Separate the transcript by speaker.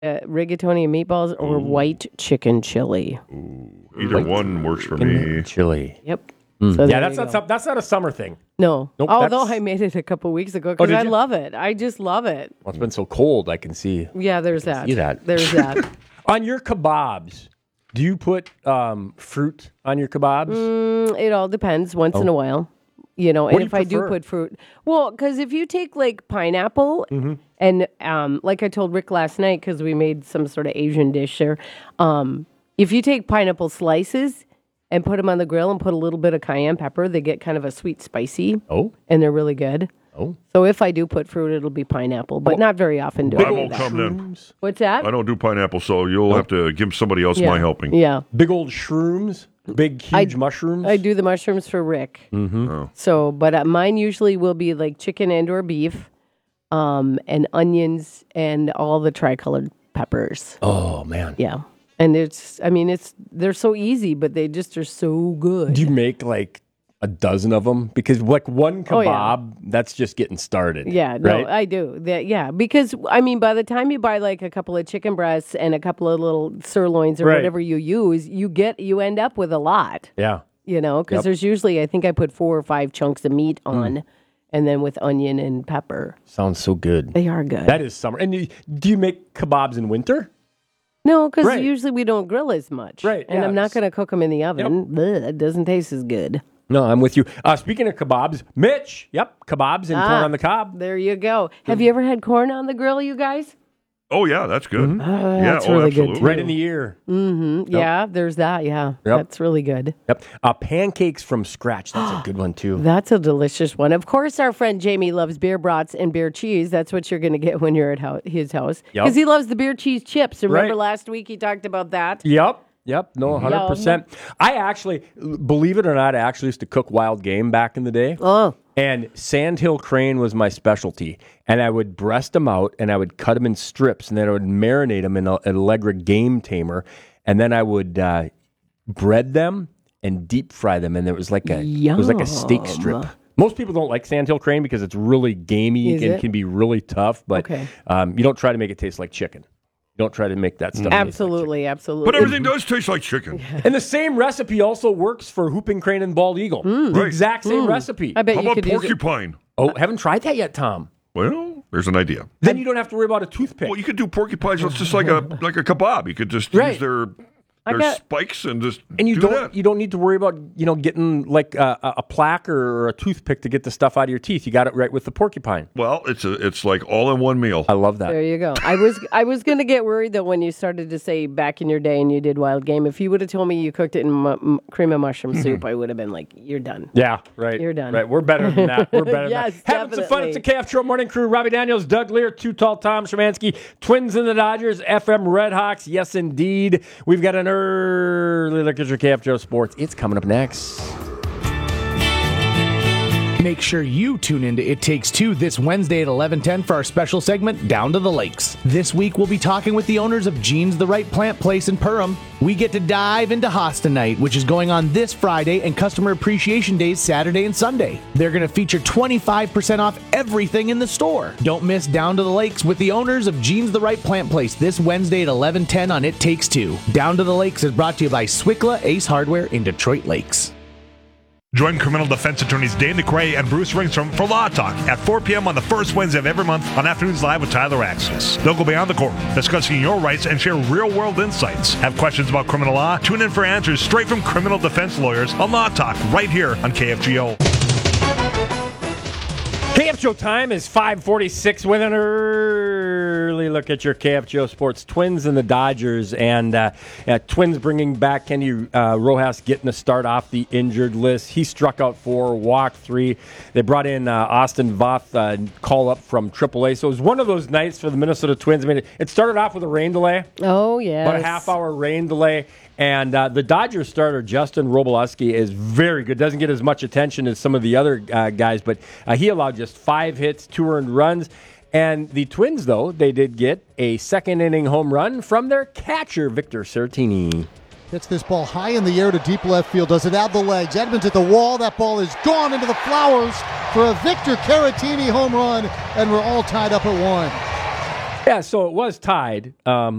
Speaker 1: rigatoni and meatballs or white chicken chili.
Speaker 2: Either one works for me.
Speaker 3: Chili.
Speaker 1: Yep.
Speaker 3: So that's not a summer thing.
Speaker 1: No.
Speaker 3: Nope,
Speaker 1: Although I made it a couple weeks ago because I love it. I just love it.
Speaker 3: Well, it's been so cold, I can see.
Speaker 1: Yeah, there's that.
Speaker 3: See that.
Speaker 1: There's that.
Speaker 3: On your kebabs, do you put fruit on your kebabs?
Speaker 1: It all depends once in a while. You know,
Speaker 3: What
Speaker 1: and
Speaker 3: do you
Speaker 1: if I do
Speaker 3: prefer?
Speaker 1: put fruit, well, because if you take like pineapple and like I told Rick last night, because we made some sort of Asian dish there, if you take pineapple slices and put them on the grill and put a little bit of cayenne pepper, they get kind of a sweet spicy.
Speaker 3: Oh.
Speaker 1: And they're really good.
Speaker 3: Oh.
Speaker 1: So if I do put fruit, it'll be pineapple, but not very often do
Speaker 2: I
Speaker 1: I.
Speaker 2: won't come then.
Speaker 1: What's that?
Speaker 2: I don't do pineapple, so you'll have to give somebody else
Speaker 1: Yeah.
Speaker 2: my helping.
Speaker 1: Yeah.
Speaker 3: Big old shrooms? Big, huge mushrooms?
Speaker 1: I do the mushrooms for Rick.
Speaker 2: Oh.
Speaker 1: So, but mine usually will be like chicken and or beef, and onions and all the tricolored peppers.
Speaker 3: Oh, man.
Speaker 1: Yeah. And they're so easy, but they just are so good.
Speaker 3: Do you make like a dozen of them? Because like one kebab,
Speaker 1: Oh, yeah.
Speaker 3: that's just getting started.
Speaker 1: Yeah, no,
Speaker 3: right?
Speaker 1: I do. Because by the time you buy like a couple of chicken breasts and a couple of little sirloins or
Speaker 3: Right.
Speaker 1: whatever you use, you end up with a lot.
Speaker 3: Yeah.
Speaker 1: Because there's usually, I think I put 4 or 5 chunks of meat on, and then with onion and pepper.
Speaker 3: Sounds so good.
Speaker 1: They are good.
Speaker 3: That is summer. And do you make kebabs in winter?
Speaker 1: No, because
Speaker 3: Right.
Speaker 1: usually we don't grill as much.
Speaker 3: Right,
Speaker 1: And
Speaker 3: yeah.
Speaker 1: I'm not going to cook them in the oven. Bleh, it doesn't taste as good.
Speaker 3: No, I'm with you. Speaking of kebabs, Mitch, kebabs and corn on the cob.
Speaker 1: There you go. Have you ever had corn on the grill, you guys?
Speaker 2: Oh, yeah, that's good.
Speaker 1: That's really good,
Speaker 2: absolutely.
Speaker 1: too.
Speaker 3: Right in the ear.
Speaker 1: Yeah, there's that. Yeah, that's really good.
Speaker 3: Yep. Pancakes from scratch. That's a good one, too.
Speaker 1: That's a delicious one. Of course, our friend Jamie loves beer brats and beer cheese. That's what you're going to get when you're at his house.
Speaker 3: Yep.
Speaker 1: Because he loves the beer cheese chips. Remember
Speaker 3: Right.
Speaker 1: last week he talked about that?
Speaker 3: Yep. No, 100%. I actually, believe it or not, I actually used to cook wild game back in the day.
Speaker 1: Oh.
Speaker 3: And sandhill crane was my specialty. And I would breast them out and I would cut them in strips and then I would marinate them in an Allegra game tamer. And then I would bread them and deep fry them. And it was like a steak strip. Most people don't like sandhill crane because it's really gamey
Speaker 1: Is
Speaker 3: and
Speaker 1: it?
Speaker 3: can be really tough. But
Speaker 1: Okay.
Speaker 3: you don't try to make it taste like chicken. You don't try to make that stuff taste like
Speaker 1: Absolutely, absolutely.
Speaker 2: But everything does taste like chicken.
Speaker 3: And the same recipe also works for whooping crane and bald eagle. The
Speaker 2: Right.
Speaker 3: exact same recipe.
Speaker 1: I bet
Speaker 2: How
Speaker 1: you
Speaker 2: about
Speaker 1: could use it.
Speaker 2: porcupine?
Speaker 3: Oh, haven't tried that yet, Tom.
Speaker 2: Well, there's an idea.
Speaker 3: Then you don't have to worry about a toothpick.
Speaker 2: Well, you could do porcupines. It's just like a kebab. You could just
Speaker 3: Right.
Speaker 2: use their spikes and just
Speaker 3: and you
Speaker 2: do
Speaker 3: don't
Speaker 2: that.
Speaker 3: you don't need to worry about getting like a plaque or a toothpick to get the stuff out of your teeth. You got it right with the porcupine.
Speaker 2: Well, it's like all in one meal.
Speaker 3: I love that.
Speaker 1: There you go. I was going to get worried though when you started to say back in your day and you did wild game. If you would have told me you cooked it in cream of mushroom soup, I would have been like, "You're done."
Speaker 3: Yeah, right.
Speaker 1: You're done.
Speaker 3: Right, we're better than that. We're better
Speaker 1: Yes,
Speaker 3: than that. Having some fun. It's the KF Show Morning Crew. Robbie Daniels, Doug Lear, Too Tall Tom Szymanski, Twins and the Dodgers, FM Redhawks. Yes, indeed. We've got an early look at your KF Joe Sports. It's coming up next.
Speaker 4: Make sure you tune into It Takes Two this Wednesday at 11:10 for our special segment, Down to the Lakes. This week, we'll be talking with the owners of Jean's The Right Plant Place in Perham. We get to dive into Hosta Night, which is going on this Friday, and Customer Appreciation Days Saturday and Sunday. They're going to feature 25% off everything in the store. Don't miss Down to the Lakes with the owners of Jean's The Right Plant Place this Wednesday at 11:10 on It Takes Two. Down to the Lakes is brought to you by Swickla Ace Hardware in Detroit Lakes.
Speaker 5: Join criminal defense attorneys Dane McRae and Bruce Ringstrom for Law Talk at 4 p.m. on the first Wednesday of every month on Afternoons Live with Tyler Axis. They'll go beyond the court, discussing your rights and share real-world insights. Have questions about criminal law? Tune in for answers straight from criminal defense lawyers on Law Talk right here on KFGO.
Speaker 3: KF Joe time is 5:46 with an early look at your KF Joe Sports. Twins and the Dodgers, and Twins bringing back Kenny Rojas, getting to start off the injured list. He struck out 4, walked 3. They brought in Austin Voth, call up from AAA. So it was one of those nights for the Minnesota Twins. I mean, it started off with a rain delay.
Speaker 1: Oh, yes.
Speaker 3: About a half-hour rain delay. And the Dodgers starter, Justin Robolewski, is very good. Doesn't get as much attention as some of the other guys, but he allowed just 5 hits, 2 earned runs. And the Twins, though, they did get a second-inning home run from their catcher, Victor Sertini.
Speaker 6: Hits this ball high in the air to deep left field. Does it have the legs? Edmonds at the wall. That ball is gone into the flowers for a Victor Caratini home run, and we're all tied up at 1.
Speaker 3: Yeah, so it was tied.